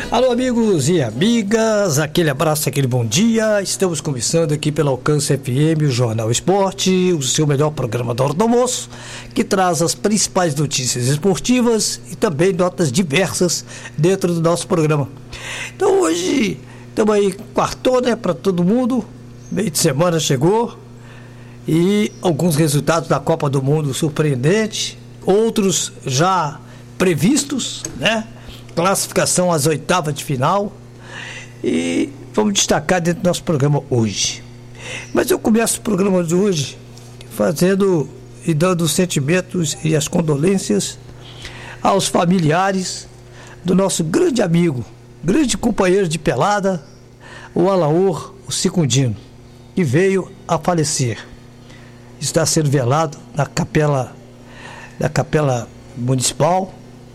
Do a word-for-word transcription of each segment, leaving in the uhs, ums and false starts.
Alô, amigos e amigas, aquele abraço, aquele bom dia. Estamos começando aqui pela Alcance F M, o Jornal Esporte, o seu melhor programa da hora do almoço, que traz as principais notícias esportivas e também notas diversas dentro do nosso programa. Então hoje estamos aí, quartou, né, para todo mundo, meio de semana chegou e alguns resultados da Copa do Mundo surpreendentes, outros já previstos, né? Classificação às oitavas de final e vamos destacar dentro do nosso programa hoje. Mas eu começo o programa de hoje fazendo e dando os sentimentos e as condolências aos familiares do nosso grande amigo, grande companheiro de pelada, o Alaor, o Secundino, que veio a falecer. Está sendo velado na capela, na capela municipal.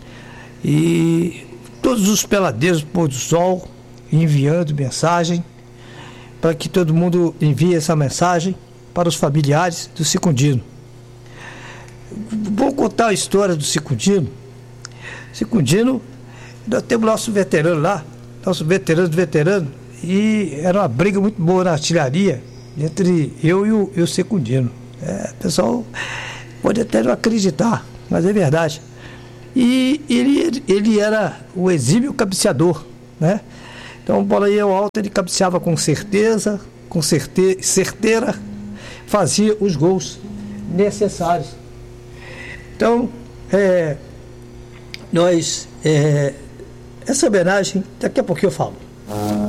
E todos os peladeiros do Pôr do Sol enviando mensagem para que todo mundo envie essa mensagem para os familiares do Secundino. Vou contar a história do Secundino. Secundino, nós temos nosso veterano lá, nosso veterano do veterano, e era uma briga muito boa na artilharia entre eu e o, e o Secundino. É, o pessoal pode até não acreditar, mas é verdade. E ele, ele era o exímio cabeceador, né? Então, bola ia ao alto, ele cabeceava com certeza, com certe, certeira, fazia os gols necessários. Então, é, nós, é, essa homenagem, daqui a pouquinho eu falo.